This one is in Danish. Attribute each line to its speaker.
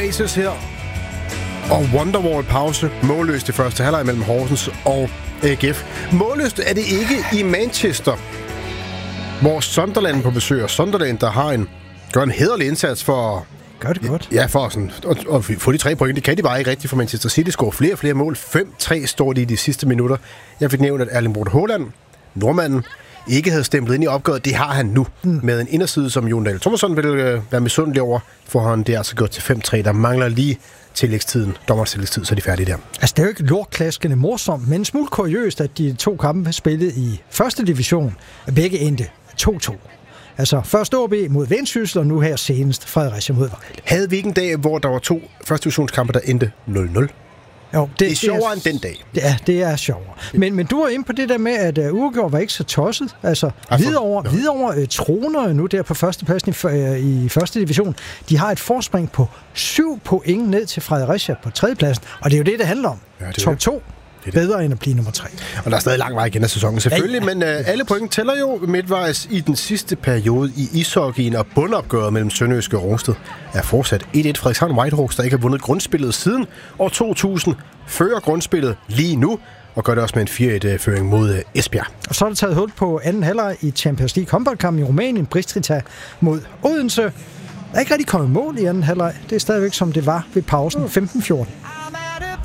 Speaker 1: Oasis her. Og Wonderwall pause. Målløst i første halvleg mellem Horsens og AGF. Målløst er det ikke i Manchester, hvor Sunderland på besøg. Og Sunderland, der gør en hæderlig indsats for...
Speaker 2: Gør det godt.
Speaker 1: Ja, for sådan, og få de 3 point. Det kan de bare ikke rigtigt for Manchester City. Scorer flere og flere mål. 5-3 står de i de sidste minutter. Jeg fik nævnt, at Erling Braut Haaland, nordmanden, ikke havde stemplet ind i opgøret. Det har han nu. Med en inderside, som Jon Dahl Tomasson vil være misundelig over, for han det er altså gået til 5-3. Der mangler lige tillægstiden, dommerens tillægstid, så er de færdige der.
Speaker 2: Altså, det er jo ikke lortklaskende morsomt, men en smule kuriøst, at de 2 kampe spillet i første division, begge endte 2-2. Altså, først OB mod Vendsyssel, og nu her senest Fredericia mod Vejle.
Speaker 1: Havde vi ikke en dag, hvor der var 2 første divisionskampe, der endte 0-0?
Speaker 2: Jo,
Speaker 1: det er sjovere end den dag.
Speaker 2: Ja, det er sjovere. Men du var inde på det der med, at uafgjort var ikke så tosset. Altså, Hvidovre troner nu der på førstepladsen i første division. De har et forspring på 7 point ned til Fredericia på tredjepladsen. Og det er jo det handler om. Ja, top 2. Bedre end at blive nummer 3.
Speaker 1: Og der er stadig lang vej igen af sæsonen, selvfølgelig. Ja. Men alle point tæller jo midtvejs i den sidste periode i ishockeyen, og bundopgøret mellem Sønderjyske og Rungsted er fortsat 1-1. Frederikshavn Whitehawks, der ikke har vundet grundspillet siden år 2000, fører grundspillet lige nu, og gør det også med en 4-1-føring mod Esbjerg. Og
Speaker 2: så er der taget hul på anden halvleg i Champions League håndboldkampen i Rumænien, Bistrița mod Odense. Der er ikke rigtig kommet mål i anden halvleg. Det er stadigvæk som det var ved pausen 15-14.